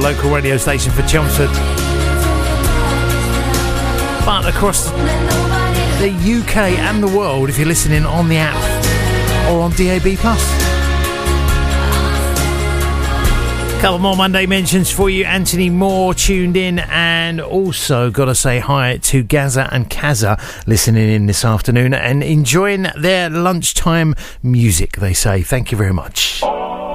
local radio station for Chelmsford, but across the UK and the world if you're listening on the app or on DAB+. Couple more Monday mentions for you. Anthony Moore tuned in, and also got to say hi to Gaza and Kaza listening in this afternoon and enjoying their lunchtime music, they say. Thank you very much.